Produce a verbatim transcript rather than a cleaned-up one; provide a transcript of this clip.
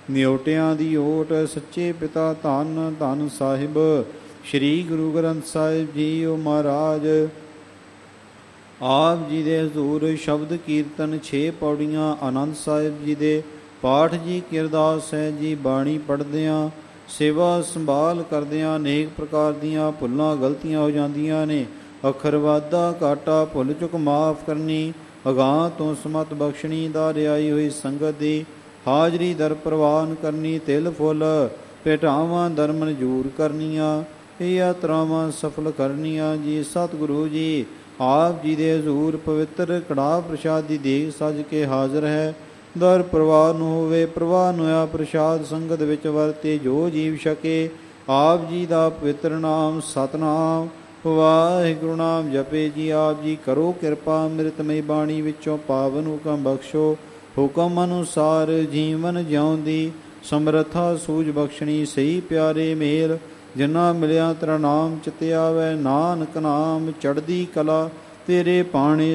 ਨਿਉਟਿਆਂ ਦੀ ਓਟ ਸੱਚੇ ਪਿਤਾ ਧੰਨ ਧੰਨ ਸਾਹਿਬ ਸ੍ਰੀ ਗੁਰੂ ਗ੍ਰੰਥ ਸਾਹਿਬ ਜੀਓ ਮਹਾਰਾਜ। ਆਪ ਜੀ ਦੇ ਹਜ਼ੂਰ ਸ਼ਬਦ ਕੀਰਤਨ ਛੇ ਪੌੜੀਆਂ। ਆਨੰਦ ਸਾਹਿਬ ਜੀ ਦੇ ਪਾਠ ਜੀ ਕੀ ਅਰਦਾਸ ਹੈ ਜੀ। ਬਾਣੀ ਪੜ੍ਹਦਿਆਂ ਸੇਵਾ ਸੰਭਾਲ ਕਰਦਿਆਂ ਅਨੇਕ ਪ੍ਰਕਾਰ ਦੀਆਂ ਭੁੱਲਾਂ ਗਲਤੀਆਂ ਹੋ ਜਾਂਦੀਆਂ ਨੇ। ਅੱਖਰ ਵਾਧਾ ਘਾਟਾ ਭੁੱਲ ਚੁੱਕ ਮਾਫ਼ ਕਰਨੀ, ਅਗਾਂਹ ਤੋਂ ਸਮਤ ਬਖਸ਼ਣੀ, ਦਾ ਰਿਆਈ ਹੋਈ ਸੰਗਤ ਦੀ ਹਾਜ਼ਰੀ ਦਰ ਪ੍ਰਵਾਨ ਕਰਨੀ, ਤਿਲ ਫੁੱਲ ਭੇਟਾਵਾਂ ਦਰ ਮਨਜ਼ੂਰ ਕਰਨੀਆਂ, ਇਹ ਯਾਤਰਾਵਾਂ ਸਫਲ ਕਰਨੀਆਂ ਜੀ। ਸਤਿਗੁਰੂ ਜੀ ਆਪ ਜੀ ਦੇ ਹਜ਼ੂਰ ਪਵਿੱਤਰ ਕੜਾਹ ਪ੍ਰਸ਼ਾਦ ਦੀ ਦੇਗ ਸੱਜ ਕੇ ਹਾਜ਼ਰ ਹੈ। ਦਰ ਪ੍ਰਵਾਨ ਹੋਵੇ, ਪ੍ਰਵਾਨ ਹੋਇਆ ਪ੍ਰਸ਼ਾਦ ਸੰਗਤ ਵਿੱਚ ਵਰਤੇ ਜੋ ਜੀਵ ਛਕੇ। ਆਪ ਜੀ ਦਾ ਪਵਿੱਤਰ ਨਾਮ ਸਤਿਨਾਮ ਵਾਹਿਗੁਰੂ ਨਾਮ ਜਪੇ ਜੀ। ਆਪ ਜੀ ਕਰੋ ਕਿਰਪਾ ਅੰਮ੍ਰਿਤਮਈ ਬਾਣੀ ਵਿੱਚੋਂ ਪਾਵਨ ਹੁਕਮ ਬਖਸ਼ੋ। ਹੁਕਮ ਅਨੁਸਾਰ ਜੀਵਨ ਜਿਉਣ ਦੀ ਸਮਰੱਥਾ ਸੂਝ ਬਖਸ਼ਣੀ। ਸਹੀ ਪਿਆਰੇ ਮੇਲ ਜਿਨਾ ਮਿਲਿਆ ਤੇਰਾ ਨਾਮ ਚਿਤ ਆਵੈ, ਨਾਨਕ ਨਾਮ ਚੜ੍ਹਦੀ ਕਲਾ ਤੇਰੇ ਪਾਣੇ